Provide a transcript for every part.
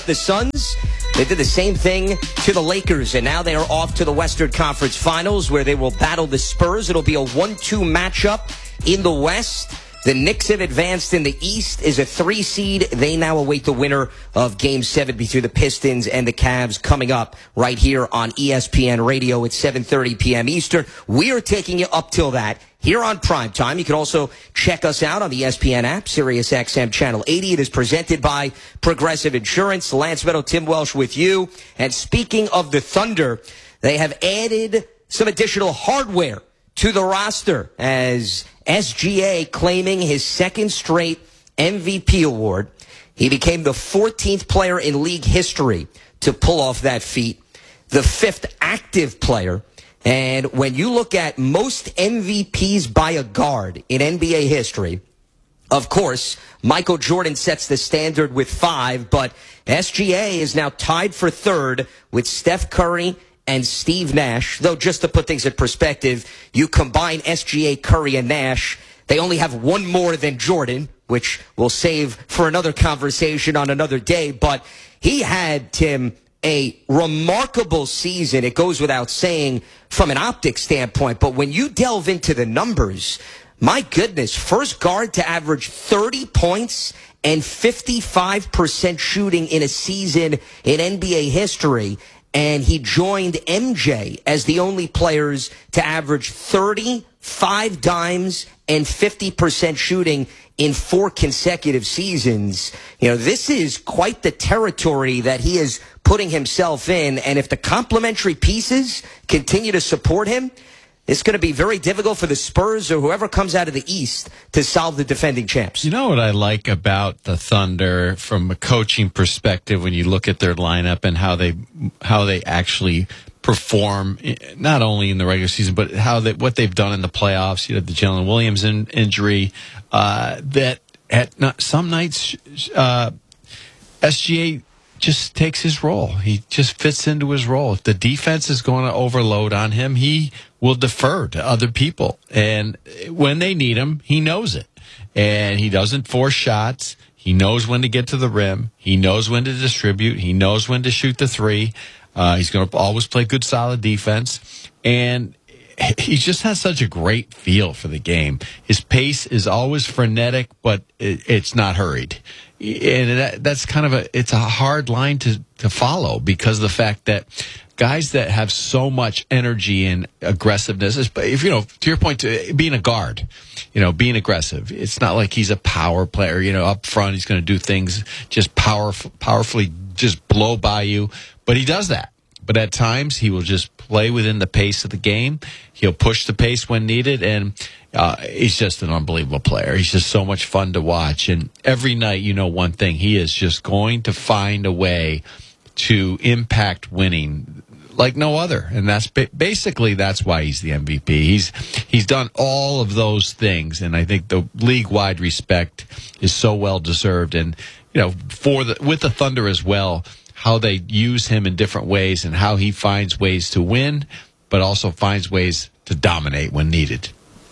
The Suns, they did the same thing to the Lakers, and now they are off to the Western Conference Finals, where they will battle the Spurs. It'll be a 1-2 matchup in the West. The Knicks have advanced in the East as a 3 seed. They now await the winner of Game 7 between the Pistons and the Cavs coming up right here on ESPN Radio at 7:30 p.m. Eastern. We are taking you up till that here on Primetime. You can also check us out on the ESPN app, SiriusXM Channel 80. It is presented by Progressive Insurance. Lance Meadow, Tim Welsh with you. And speaking of the Thunder, they have added some additional hardware to the roster as SGA claiming his second straight MVP award. He became the 14th player in league history to pull off that feat, the 5th active player. And when you look at most MVPs by a guard in NBA history, of course, Michael Jordan sets the standard with 5, but SGA is now tied for 3rd with Steph Curry and Steve Nash. Though, just to put things in perspective, you combine SGA, Curry, and Nash, they only have one more than Jordan, which we'll save for another conversation on another day. But he had, Tim, a remarkable season. It goes without saying from an optics standpoint. But when you delve into the numbers, my goodness, first guard to average 30 points and 55% shooting in a season in NBA history. And he joined MJ as the only players to average 30, 5 dimes, and 50% shooting in 4 consecutive seasons. You know, this is quite the territory that he is putting himself in. And if the complementary pieces continue to support him, it's going to be very difficult for the Spurs or whoever comes out of the East to solve the defending champs. You know what I like about the Thunder from a coaching perspective when you look at their lineup and how they actually perform, not only in the regular season, but what they've done in the playoffs. You know, the Jalen Williams injury, that at some nights SGA just takes his role. He just fits into his role. If the defense is going to overload on him, he will defer to other people. And when they need him, he knows it. And he doesn't force shots. He knows when to get to the rim. He knows when to distribute. He knows when to shoot the 3. He's going to always play good, solid defense. And he just has such a great feel for the game. His pace is always frenetic, but it's not hurried. And that's kind of it's a hard line to follow because of the fact that guys that have so much energy and aggressiveness, if to your point, being a guard, being aggressive, it's not like he's a power player, up front, he's going to do things just powerfully just blow by you, but he does that. But at times, he will just play within the pace of the game. He'll push the pace when needed, and he's just an unbelievable player. He's just so much fun to watch. And every night, one thing, he is just going to find a way to impact winning like no other. And that's basically that's why he's the MVP. He's done all of those things, and I think the league-wide respect is so well-deserved. And, with the Thunder as well, how they use him in different ways and how he finds ways to win, but also finds ways to dominate when needed.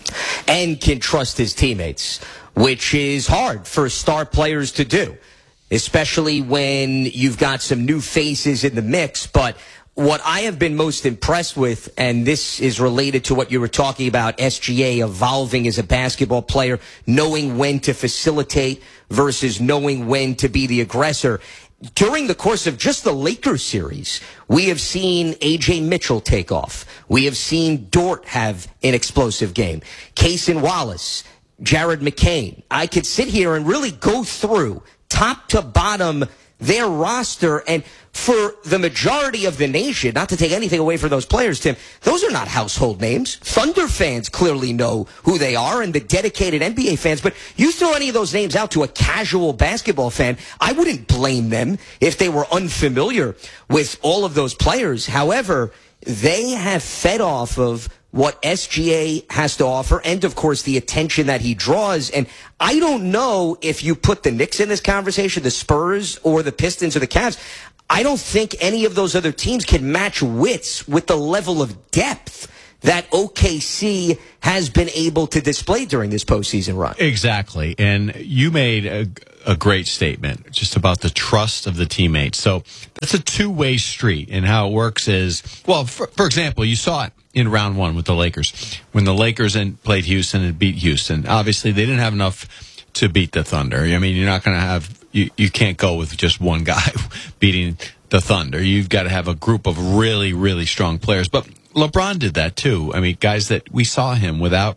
And can trust his teammates, which is hard for star players to do, especially when you've got some new faces in the mix. But what I have been most impressed with, and this is related to what you were talking about, SGA evolving as a basketball player, knowing when to facilitate versus knowing when to be the aggressor. During the course of just the Lakers series, we have seen A.J. Mitchell take off. We have seen Dort have an explosive game. Cason Wallace, Jared McCain. I could sit here and really go through top to bottom their roster, and for the majority of the nation, not to take anything away from those players, Tim, those are not household names. Thunder fans clearly know who they are, and the dedicated NBA fans, but you throw any of those names out to a casual basketball fan, I wouldn't blame them if they were unfamiliar with all of those players. However, they have fed off of what SGA has to offer, and of course the attention that he draws. And I don't know if you put the Knicks in this conversation, the Spurs or the Pistons or the Cavs. I don't think any of those other teams can match wits with the level of depth that OKC has been able to display during this postseason run. Exactly. And you made a great statement just about the trust of the teammates. So that's a two-way street. And how it works is, well, for example, you saw it in round one with the Lakers. When the Lakers played Houston and beat Houston, obviously they didn't have enough to beat the Thunder. I mean, you're not going to have, you can't go with just one guy beating the Thunder. You've got to have a group of really, really strong players. But LeBron did that too. I mean, guys that we saw him without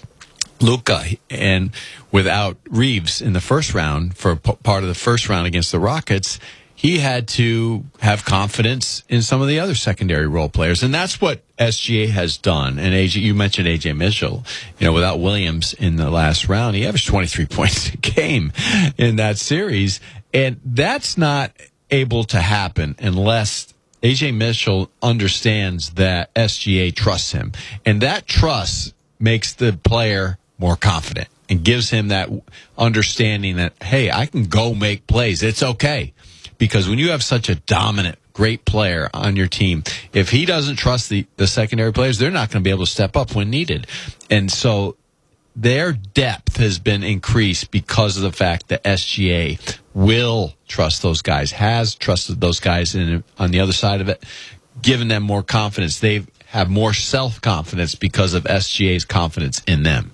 Luka and without Reeves in the first round for part of the first round against the Rockets. He had to have confidence in some of the other secondary role players. And that's what SGA has done. And AJ, you mentioned AJ Mitchell, without Williams in the last round, he averaged 23 points a game in that series. And that's not able to happen unless AJ Mitchell understands that SGA trusts him. And that trust makes the player more confident and gives him that understanding that, hey, I can go make plays. It's okay. Because when you have such a dominant, great player on your team, if he doesn't trust the secondary players, they're not going to be able to step up when needed. And so their depth has been increased because of the fact that SGA will trust those guys, has trusted those guys on the other side of it, given them more confidence. They have more self-confidence because of SGA's confidence in them.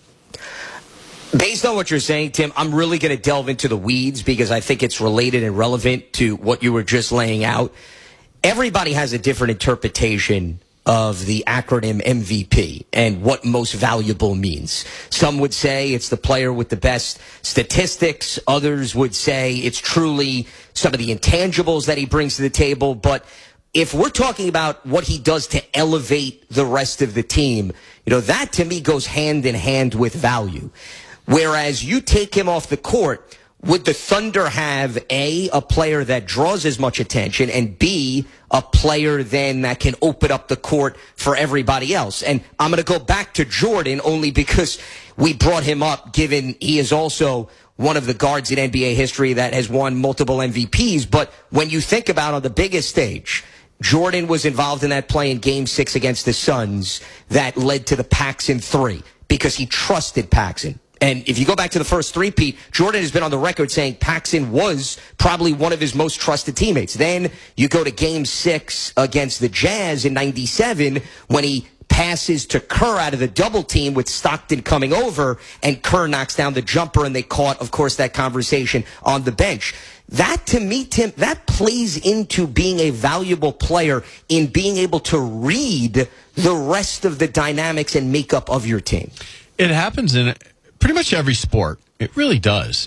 Based on what you're saying, Tim, I'm really going to delve into the weeds because I think it's related and relevant to what you were just laying out. Everybody has a different interpretation of the acronym MVP and what most valuable means. Some would say it's the player with the best statistics. Others would say it's truly some of the intangibles that he brings to the table. But if we're talking about what he does to elevate the rest of the team, that to me goes hand in hand with value. Whereas you take him off the court, would the Thunder have A, a player that draws as much attention, and B, a player then that can open up the court for everybody else? And I'm going to go back to Jordan only because we brought him up, given he is also one of the guards in NBA history that has won multiple MVPs. But when you think about on the biggest stage, Jordan was involved in that play in Game 6 against the Suns that led to the Paxson 3 because he trusted Paxson. And if you go back to the first three-peat, Jordan has been on the record saying Paxson was probably one of his most trusted teammates. Then you go to Game 6 against the Jazz in 97 when he passes to Kerr out of the double team with Stockton coming over, and Kerr knocks down the jumper, and they caught, of course, that conversation on the bench. That, to me, Tim, that plays into being a valuable player in being able to read the rest of the dynamics and makeup of your team. It happens in pretty much every sport. It really does.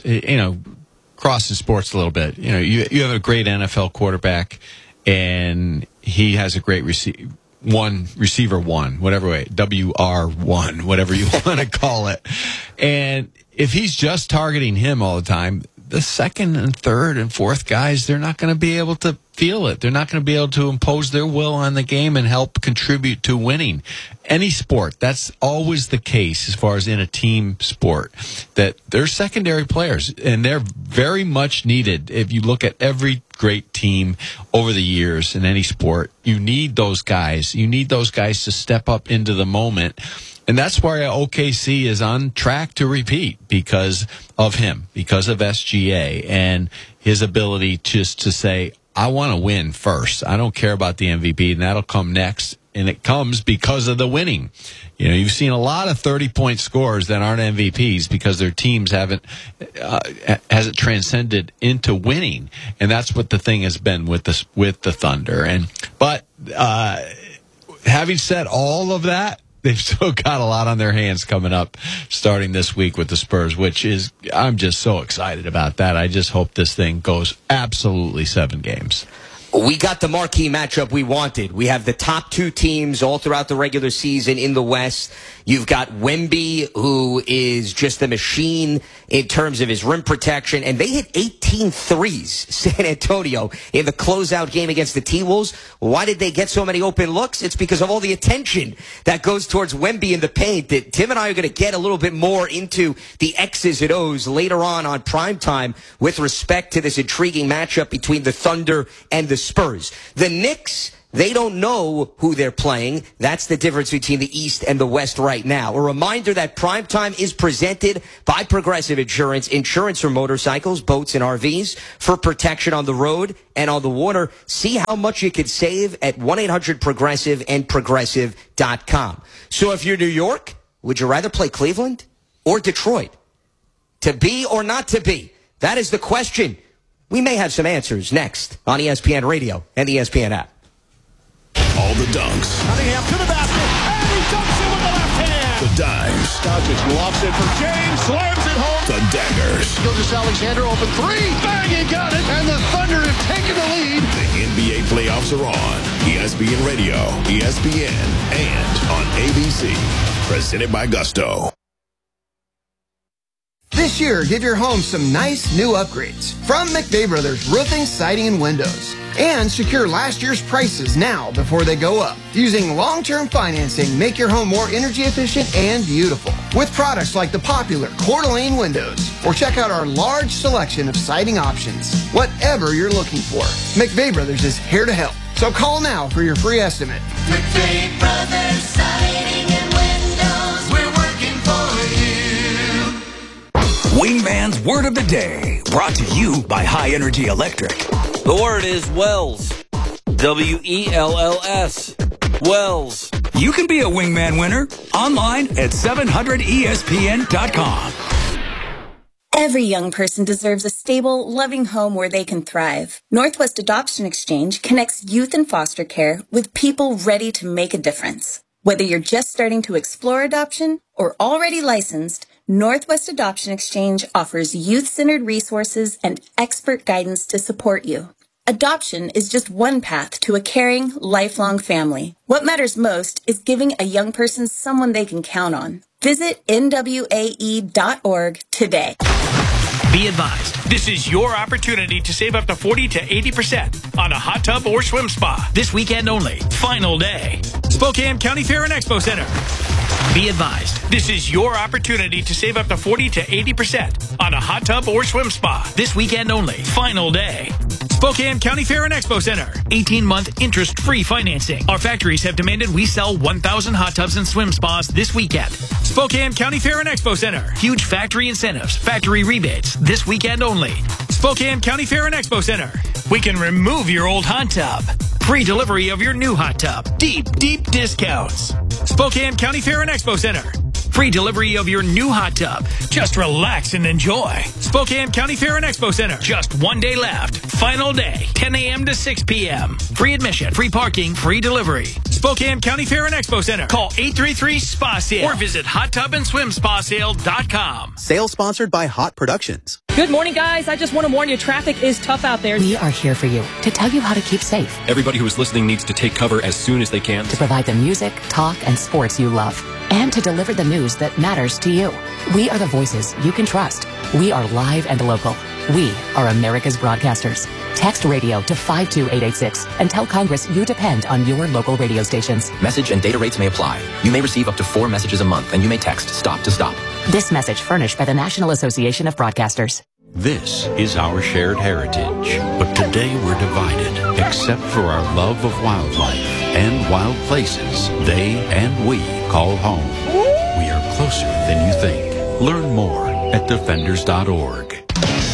Crosses sports a little bit. You have a great NFL quarterback, and he has a great receiver one, whatever way, WR1, whatever you want to call it. And if he's just targeting him all the time, the second and third and fourth guys, they're not going to be able to feel it. They're not going to be able to impose their will on the game and help contribute to winning. Any sport, that's always the case as far as in a team sport, that they're secondary players, and they're very much needed. If you look at every great team over the years in any sport, you need those guys. You need those guys to step up into the moment. And that's why OKC is on track to repeat because of him, because of SGA and his ability just to say, I want to win first. I don't care about the MVP, and that'll come next. And it comes because of the winning. You've seen a lot of 30-point scores that aren't MVPs because their teams hasn't transcended into winning. And that's what the thing has been with the Thunder. But having said all of that, they've still got a lot on their hands coming up starting this week with the Spurs, I'm just so excited about that. I just hope this thing goes absolutely 7 games. We got the marquee matchup we wanted. We have the top 2 teams all throughout the regular season in the West. You've got Wemby, who is just a machine in terms of his rim protection, and they hit 18 threes, San Antonio, in the closeout game against the T-Wolves. Why did they get so many open looks? It's because of all the attention that goes towards Wemby in the paint. That Tim and I are going to get a little bit more into the X's and O's later on primetime with respect to this intriguing matchup between the Thunder and the Spurs. The Knicks, they don't know who they're playing. That's the difference between the East and the West right now. A reminder that Primetime is presented by Progressive Insurance. Insurance for motorcycles, boats, and RVs for protection on the road and on the water. See how much you could save at 1-800-PROGRESSIVE and Progressive.com. So if you're New York, would you rather play Cleveland or Detroit? To be or not to be? That is the question. We may have some answers next on ESPN Radio and the ESPN app. All the dunks. Cunningham to the basket, and he dunks it with the left hand. The dimes. Doncic lofts it for James, slams it home. The daggers. Gilgeous-Alexander open three, bang, he got it, and the Thunder have taken the lead. The NBA playoffs are on. ESPN Radio, ESPN, and on ABC. Presented by Gusto. This year, give your home some nice new upgrades from McVeigh Brothers Roofing, Siding, and Windows. And secure last year's prices now before they go up. Using long-term financing, make your home more energy efficient and beautiful. With products like the popular Coeur d'Alene windows. Or check out our large selection of siding options. Whatever you're looking for, McVeigh Brothers is here to help. So call now for your free estimate. McVeigh Brothers Siding and Windows, we're working for you. Wingman's Word of the Day, brought to you by High Energy Electric. The word is Wells. W-E-L-L-S. Wells. You can be a Wingman winner online at 700ESPN.com. Every young person deserves a stable, loving home where they can thrive. Northwest Adoption Exchange connects youth in foster care with people ready to make a difference. Whether you're just starting to explore adoption or already licensed, Northwest Adoption Exchange offers youth-centered resources and expert guidance to support you. Adoption is just one path to a caring, lifelong family. What matters most is giving a young person someone they can count on. Visit NWAE.org today. Be advised, this is your opportunity to save up to 40 to 80% on a hot tub or swim spa. This weekend only, final day. Spokane County Fair and Expo Center. Be advised, this is your opportunity to save up to 40 to 80% on a hot tub or swim spa. This weekend only, final day. Spokane County Fair and Expo Center. 18-month interest-free financing. Our factories have demanded we sell 1,000 hot tubs and swim spas this weekend. Spokane County Fair and Expo Center. Huge factory incentives, factory rebates. This weekend only. Spokane County Fair and Expo Center. We can remove your old hot tub. Free delivery of your new hot tub. Deep, deep discounts. Spokane County Fair and Expo Center. Free delivery of your new hot tub. Just relax and enjoy. Spokane County Fair and Expo Center. Just one day left. Final day, 10 a.m. to 6 p.m. Free admission, free parking, free delivery. Spokane County Fair and Expo Center. Call 833-SPA-SALE or visit hottubandSwimSpaSale.com. Sale sponsored by Hot Productions. Good morning, guys. I just want to warn you, traffic is tough out there. We are here for you to tell you how to keep safe. Everybody who is listening needs to take cover as soon as they can. To provide the music, talk, and sports you love. And to deliver the news that matters to you. We are the voices you can trust. We are live and local. We are America's broadcasters. Text radio to 52886 and tell Congress you depend on your local radio stations. Message and data rates may apply. You may receive up to 4 messages a month, and you may text STOP to STOP. This message furnished by the National Association of Broadcasters. This is our shared heritage, but today we're divided, except for our love of wildlife and wild places they and we call home. We are closer than you think. Learn more at defenders.org.